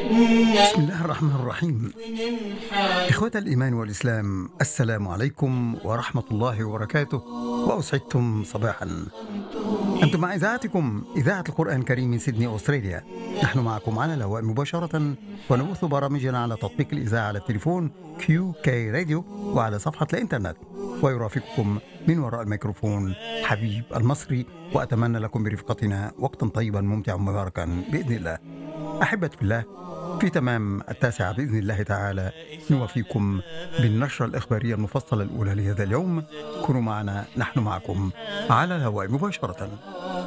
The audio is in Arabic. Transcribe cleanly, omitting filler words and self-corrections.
بسم الله الرحمن الرحيم. إخوة الإيمان والإسلام، السلام عليكم ورحمة الله وبركاته، وأسعدتم صباحا. أنتم مع إذاعتكم إذاعة القرآن الكريم من سيدني أستراليا. نحن معكم على الهواء مباشرة، ونبث برامجنا على تطبيق الإذاعة على التليفون QK راديو وعلى صفحة الإنترنت. ويرافقكم من وراء الميكروفون حبيب المصري، وأتمنى لكم برفقتنا وقتا طيبا ممتعا مباركا بإذن الله. أحبتي في الله، في تمام 9 بإذن الله تعالى نوافيكم بالنشرة الإخبارية المفصلة الأولى لهذا اليوم. كونوا معنا، نحن معكم على الهواء مباشرة.